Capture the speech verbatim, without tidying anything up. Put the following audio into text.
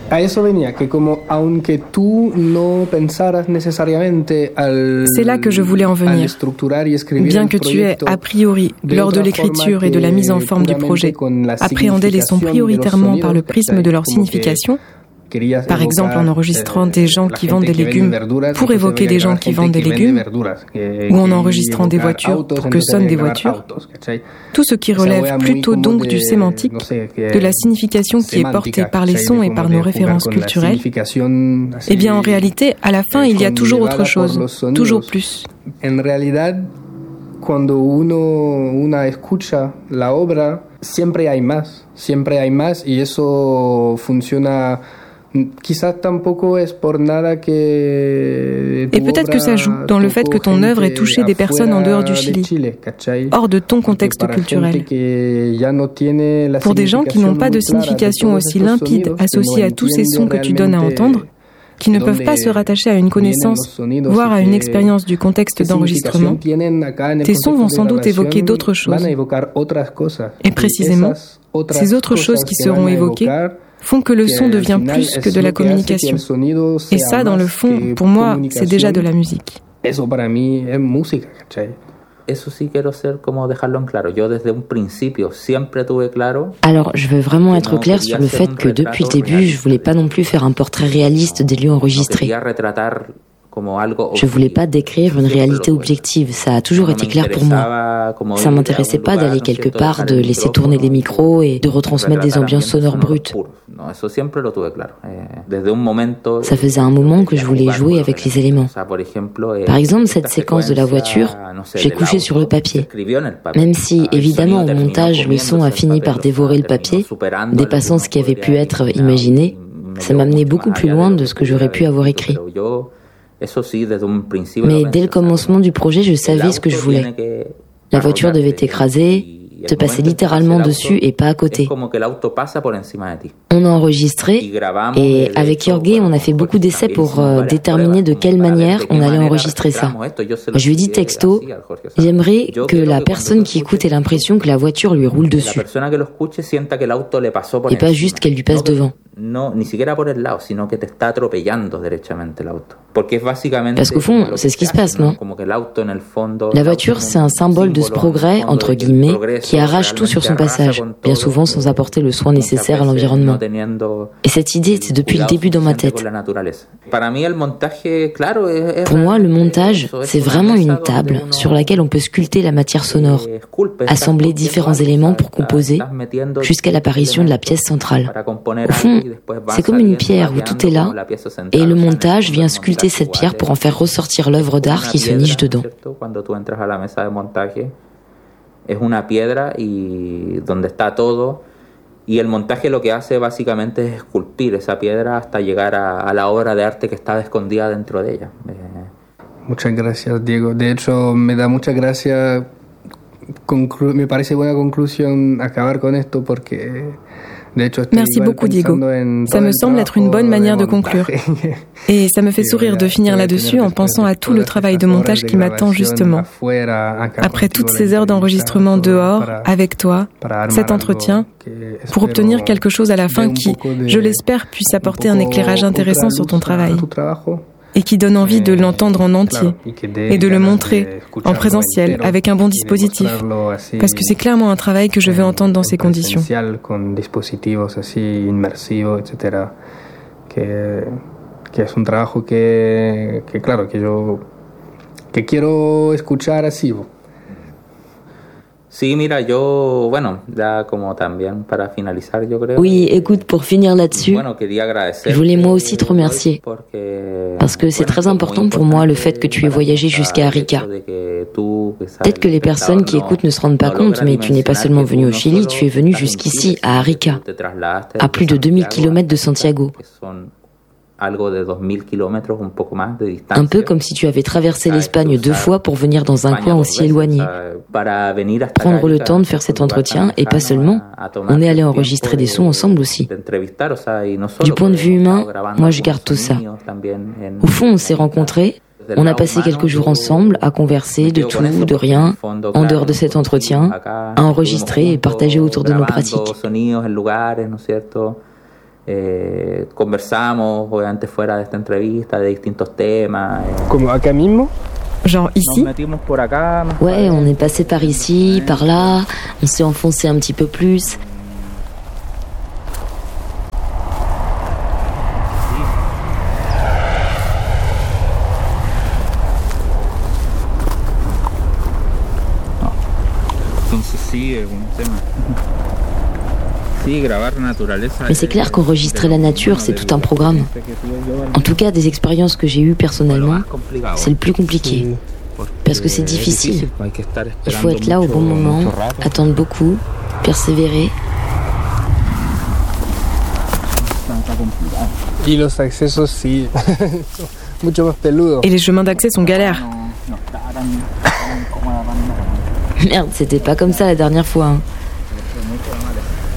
A eso venía, que como aunque tú no pensaras necesariamente al C'est là que je voulais en venir. Bien que tu aies, a priori, lors de l'écriture et de la mise en forme du projet, appréhendé les sons prioritairement par le prisme de leur signification, par exemple en enregistrant des gens qui vendent des légumes pour évoquer des gens qui vendent des légumes, ou en enregistrant des voitures pour que sonnent des voitures, tout ce qui relève plutôt donc du sémantique, de la signification qui est portée par les sons et par nos références culturelles, eh bien en réalité, à la fin, il y a toujours autre chose, toujours plus. En realidad, cuando uno una escucha la obra, siempre hay más, siempre hay más, y eso funciona. Et peut-être que ça joue dans le fait que ton œuvre ait touché des personnes en dehors du Chili, hors de ton contexte culturel. Pour des gens qui n'ont pas de signification aussi limpide associée à tous ces sons que tu donnes à entendre, qui ne peuvent pas se rattacher à une connaissance, voire à une expérience du contexte d'enregistrement, tes sons vont sans doute évoquer d'autres choses. Et précisément, ces autres choses qui seront évoquées font que le son devient plus que de la communication. Et ça, dans le fond, pour moi, c'est déjà de la musique. Eso sí quiero ser como dejarlo en claro. Yo desde un principio siempre tuve claro. Alors, je veux vraiment être clair sur le fait que depuis le début, je voulais pas non plus faire un portrait réaliste des lieux enregistrés. Je voulais pas décrire une réalité objective, ça a toujours été clair pour moi. Ça m'intéressait pas d'aller quelque part, de laisser tourner les micros et de retransmettre des ambiances sonores brutes. Ça faisait un moment que je voulais jouer avec les éléments. Par exemple, cette séquence de la voiture, j'ai couché sur le papier. Même si, évidemment, au montage, le son a fini par dévorer le papier, dépassant ce qui avait pu être imaginé, ça m'a amené beaucoup plus loin de ce que j'aurais pu avoir écrit. Mais dès le commencement du projet, je savais ce que je voulais. La voiture devait t'écraser, te passer littéralement dessus et pas à côté. On a enregistré et avec Jorge, on a fait beaucoup d'essais pour euh, déterminer de quelle manière on allait enregistrer ça. Je lui ai dit texto, j'aimerais que la personne qui écoute ait l'impression que la voiture lui roule dessus et pas juste qu'elle lui passe devant. Parce qu'au fond, c'est ce qui se passe, non? La voiture, c'est un symbole de ce progrès, entre guillemets, qui arrache tout sur son passage, bien souvent sans apporter le soin nécessaire à l'environnement. Et cette idée, c'est depuis le début dans ma tête. Pour moi, le montage, c'est vraiment une table sur laquelle on peut sculpter la matière sonore, assembler différents éléments pour composer, jusqu'à l'apparition de la pièce centrale. Au fond, c'est comme une pierre où tout est là, et le montage vient sculpter cette pierre pour en faire ressortir l'œuvre d'art qui se niche dedans. Es una piedra y donde está todo, y el montaje lo que hace básicamente es esculpir esa piedra hasta llegar a, a la obra de arte que está escondida dentro de ella. Muchas gracias, Diego. De hecho, me da mucha gracia, conclu- me parece buena conclusión acabar con esto porque Merci beaucoup, Diego. Ça me semble être une bonne manière de conclure. Et ça me fait sourire de finir là-dessus en pensant à tout le travail de montage qui m'attend justement. Après toutes ces heures d'enregistrement dehors, avec toi, cet entretien, pour obtenir quelque chose à la fin qui, je l'espère, puisse apporter un éclairage intéressant sur ton travail. Et qui donne envie de l'entendre en entier et de le montrer en présentiel avec un bon dispositif, parce que c'est clairement un travail que je veux entendre dans ces conditions. Que es un trabajo que, que claro, que yo que quiero escuchar así. Sí, mira, yo, bueno, ya como también para finalizar, yo creo. Oui, écoute, pour finir là-dessus, je voulais moi aussi te remercier. Parce que c'est très important pour moi le fait que tu aies voyagé jusqu'à Arica. Peut-être que les personnes qui écoutent ne se rendent pas compte, mais tu n'es pas seulement venu au Chili, tu es venu jusqu'ici, à Arica, à plus de deux mille kilomètres de Santiago. Un peu comme si tu avais traversé l'Espagne deux fois pour venir dans un coin aussi éloigné. Prendre le temps de faire cet entretien, et pas seulement, on est allé enregistrer des sons ensemble aussi. Du point de vue humain, moi je garde tout ça. Au fond, on s'est rencontrés, on a passé quelques jours ensemble à converser de tout, de rien, en dehors de cet entretien, à enregistrer et partager autour de nos pratiques. Eh, conversamos, obviamente fuera de esta entrevista, de distintos temas. Eh. Como acá mismo? Genre ici? Ouais, on est passé par ici, par là, on s'est enfoncé un petit peu plus. Mais c'est clair qu'enregistrer la nature, c'est tout un programme. En tout cas, des expériences que j'ai eues personnellement, c'est le plus compliqué. Parce que c'est difficile. Il faut être là au bon moment, attendre beaucoup, persévérer. Et los accesos, sí, mucho más peludo. Et les chemins d'accès sont galères. Merde, c'était pas comme ça la dernière fois. Hein.